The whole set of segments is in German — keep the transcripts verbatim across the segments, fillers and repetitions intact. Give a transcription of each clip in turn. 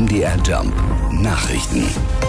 M D R Jump Nachrichten.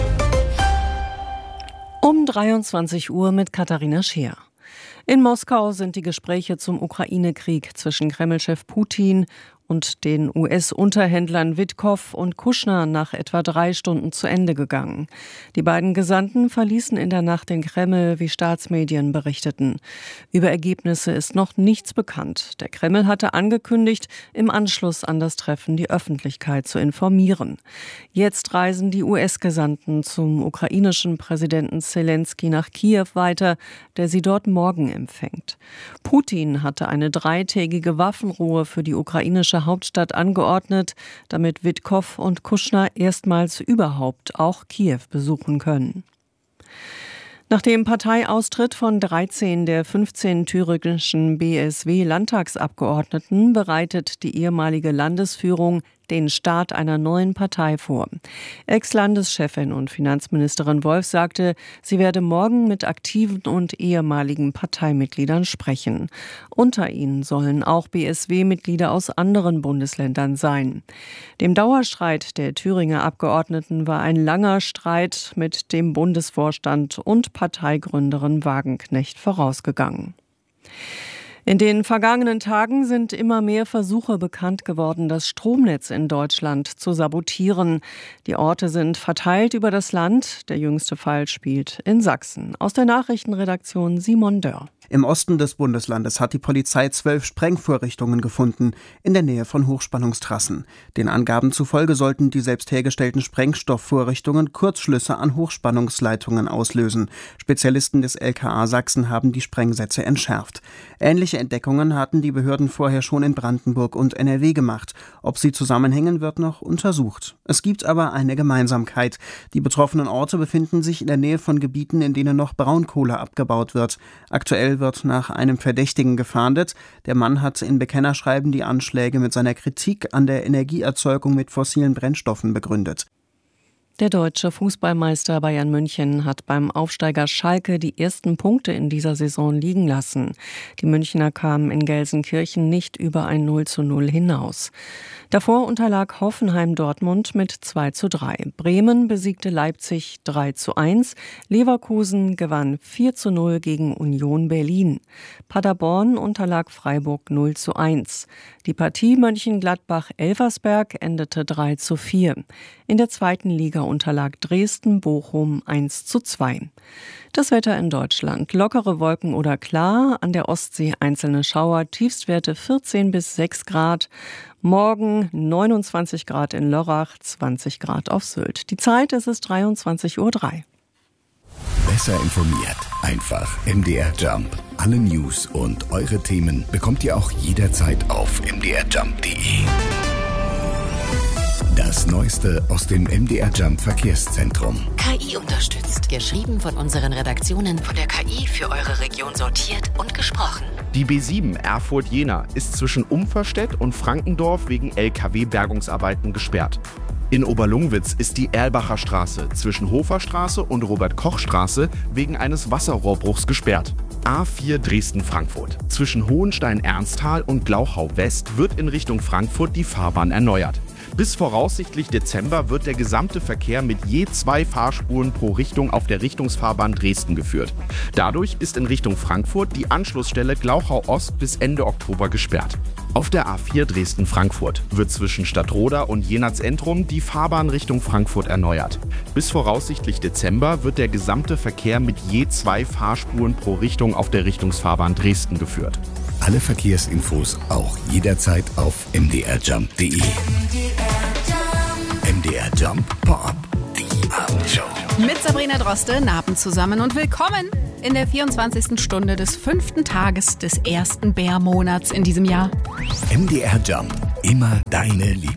Um dreiundzwanzig Uhr mit Katharina Scheer. In Moskau sind die Gespräche zum Ukraine-Krieg zwischen Kreml-Chef Putin und den U S-Unterhändlern Witkow und Kushner nach etwa drei Stunden zu Ende gegangen. Die beiden Gesandten verließen in der Nacht den Kreml, wie Staatsmedien berichteten. Über Ergebnisse ist noch nichts bekannt. Der Kreml hatte angekündigt, im Anschluss an das Treffen die Öffentlichkeit zu informieren. Jetzt reisen die U S-Gesandten zum ukrainischen Präsidenten Selenskyj nach Kiew weiter, der sie dort morgen empfängt. Putin hatte eine dreitägige Waffenruhe für die ukrainische Hauptstadt angeordnet, damit Witkow und Kushner erstmals überhaupt auch Kiew besuchen können. Nach dem Parteiaustritt von dreizehn der fünfzehn thüringischen B S W-Landtagsabgeordneten bereitet die ehemalige Landesführung den Start einer neuen Partei vor. Ex-Landeschefin und Finanzministerin Wolf sagte, sie werde morgen mit aktiven und ehemaligen Parteimitgliedern sprechen. Unter ihnen sollen auch B S W-Mitglieder aus anderen Bundesländern sein. Dem Dauerstreit der Thüringer Abgeordneten war ein langer Streit mit dem Bundesvorstand und Parteigründerin Wagenknecht vorausgegangen. In den vergangenen Tagen sind immer mehr Versuche bekannt geworden, das Stromnetz in Deutschland zu sabotieren. Die Orte sind verteilt über das Land. Der jüngste Fall spielt in Sachsen. Aus der Nachrichtenredaktion Simon Dörr. Im Osten des Bundeslandes hat die Polizei zwölf Sprengvorrichtungen gefunden, in der Nähe von Hochspannungstrassen. Den Angaben zufolge sollten die selbst hergestellten Sprengstoffvorrichtungen Kurzschlüsse an Hochspannungsleitungen auslösen. Spezialisten des L K A Sachsen haben die Sprengsätze entschärft. Ähnliche Entdeckungen hatten die Behörden vorher schon in Brandenburg und N R W gemacht. Ob sie zusammenhängen, wird noch untersucht. Es gibt aber eine Gemeinsamkeit. Die betroffenen Orte befinden sich in der Nähe von Gebieten, in denen noch Braunkohle abgebaut wird. Aktuell wird nach einem Verdächtigen gefahndet. Der Mann hat in Bekennerschreiben die Anschläge mit seiner Kritik an der Energieerzeugung mit fossilen Brennstoffen begründet. Der deutsche Fußballmeister Bayern München hat beim Aufsteiger Schalke die ersten Punkte in dieser Saison liegen lassen. Die Münchner kamen in Gelsenkirchen nicht über ein null zu null hinaus. Davor unterlag Hoffenheim Dortmund mit zwei zu drei. Bremen besiegte Leipzig drei zu eins. Leverkusen gewann vier zu null gegen Union Berlin. Paderborn unterlag Freiburg null zu eins. Die Partie Mönchengladbach-Elversberg endete drei zu vier. In der zweiten Liga unterlag Dresden-Bochum eins zu zwei. Das Wetter in Deutschland. Lockere Wolken oder klar, an der Ostsee einzelne Schauer, Tiefstwerte vierzehn bis sechs Grad. Morgen neunundzwanzig Grad in Lörrach, zwanzig Grad auf Sylt. Die Zeit ist es dreiundzwanzig Uhr drei. Besser informiert, einfach M D R Jump. Alle News und eure Themen bekommt ihr auch jederzeit auf m d r jump punkt d e. Das Neueste aus dem M D R Jump Verkehrszentrum. K I unterstützt. Geschrieben von unseren Redaktionen von der K I für eure Region sortiert und gesprochen. Die B sieben Erfurt-Jena ist zwischen Umverstedt und Frankendorf wegen L K W-Bergungsarbeiten gesperrt. In Oberlungwitz ist die Erlbacher Straße zwischen Hoferstraße und Robert-Koch-Straße wegen eines Wasserrohrbruchs gesperrt. A vier Dresden-Frankfurt. Zwischen Hohenstein-Ernsthal und Glauchau-West wird in Richtung Frankfurt die Fahrbahn erneuert. Bis voraussichtlich Dezember wird der gesamte Verkehr mit je zwei Fahrspuren pro Richtung auf der Richtungsfahrbahn Dresden geführt. Dadurch ist in Richtung Frankfurt die Anschlussstelle Glauchau Ost bis Ende Oktober gesperrt. Auf der A vier Dresden-Frankfurt wird zwischen Stadtroda und Jenatz-Entrum die Fahrbahn Richtung Frankfurt erneuert. Bis voraussichtlich Dezember wird der gesamte Verkehr mit je zwei Fahrspuren pro Richtung auf der Richtungsfahrbahn Dresden geführt. Alle Verkehrsinfos auch jederzeit auf m d r jump punkt d e. M D R Jump Pop, die Abendshow. Mit Sabrina Droste, Abend zusammen und willkommen in der vierundzwanzigsten Stunde des fünften Tages des ersten Bärmonats in diesem Jahr. M D R Jump, immer deine Liebe.